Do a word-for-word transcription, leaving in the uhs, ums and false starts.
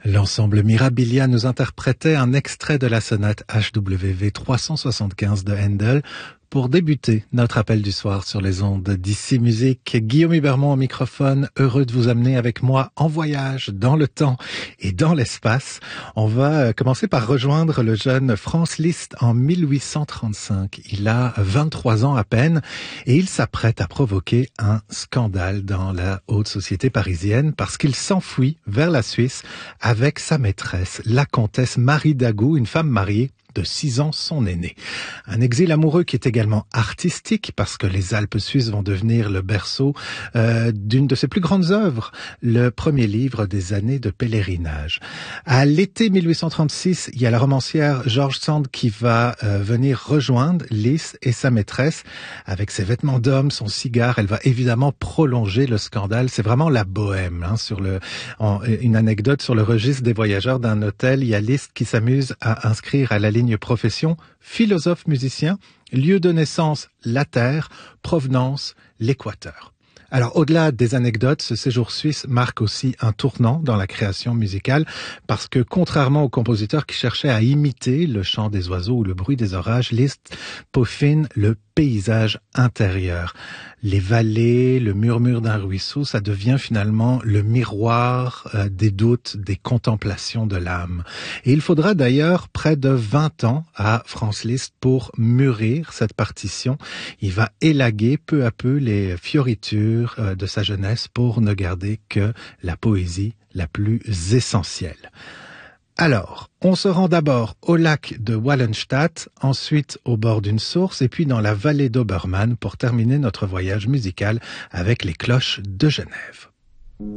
L'ensemble Mirabilia nous interprétait un extrait de la sonate H W V trois cent soixante-quinze de Handel pour débuter notre appel du soir sur les ondes d'Ici Musique. Guillaume Hubermont au microphone, heureux de vous amener avec moi en voyage dans le temps et dans l'espace. On va commencer par rejoindre le jeune Franz Liszt en mille huit cent trente-cinq. Il a vingt-trois ans à peine et il s'apprête à provoquer un scandale dans la haute société parisienne parce qu'il s'enfuit vers la Suisse avec sa maîtresse, la comtesse Marie Dagou, une femme mariée de six ans son aîné. Un exil amoureux qui est également artistique parce que les Alpes suisses vont devenir le berceau euh, d'une de ses plus grandes œuvres, le premier livre des années de pèlerinage. À l'été mille huit cent trente-six, il y a la romancière George Sand qui va euh, venir rejoindre Liszt et sa maîtresse avec ses vêtements d'homme, son cigare. Elle va évidemment prolonger le scandale. C'est vraiment la bohème. Hein, sur le, en, une anecdote sur le registre des voyageurs d'un hôtel, il y a Liszt qui s'amuse à inscrire à la ligne profession, philosophe musicien, lieu de naissance, la Terre, provenance, l'Équateur. Alors, au-delà des anecdotes, ce séjour suisse marque aussi un tournant dans la création musicale parce que, contrairement aux compositeurs qui cherchaient à imiter le chant des oiseaux ou le bruit des orages, Liszt peaufine le paysage intérieur. Les vallées, le murmure d'un ruisseau, ça devient finalement le miroir euh, des doutes, des contemplations de l'âme. Et il faudra d'ailleurs près de vingt ans à Franz Liszt pour mûrir cette partition. Il va élaguer peu à peu les fioritures euh, de sa jeunesse pour ne garder que la poésie la plus essentielle. Alors, on se rend d'abord au lac de Wallenstadt, ensuite au bord d'une source et puis dans la vallée d'Obermann pour terminer notre voyage musical avec les cloches de Genève.